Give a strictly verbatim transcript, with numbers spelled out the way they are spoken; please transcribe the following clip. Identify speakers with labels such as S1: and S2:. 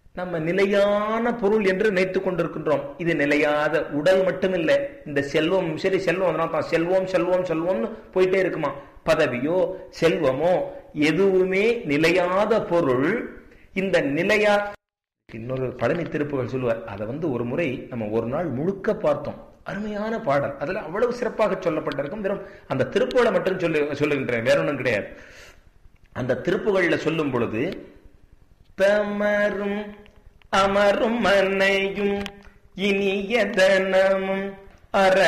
S1: நம்ம நிலையான பொருள் என்று நினைத்துக் கொண்டிருக்கின்றோம். இது நிலையாத உடல் மட்டுமில்லை, இந்த செல்வம் சரி, செல்வம் செல்வம் செல்வம் செல்வம்னு போயிட்டே இருக்குமா. பதவியோ செல்வமோ எதுவுமே நிலையாத பொருள். இந்த நிலையா இன்னொரு பழனி திருப்புகள் சொல்லுவார், அதை வந்து ஒரு முறை நம்ம ஒரு நாள் முழுக்க பார்த்தோம். அருமையான பாடல், அதுல அவ்வளவு சிறப்பாக சொல்லப்பட்டிருக்கும். வெறும் அந்த திருப்புகளை மட்டும் சொல்லி சொல்லுகின்றேன், வேற ஒன்றும் கிடையாது. அந்த திருப்புகள்ல சொல்லும் பொழுது தமரும் அமரும் மனையும் இனிய தனமும் அற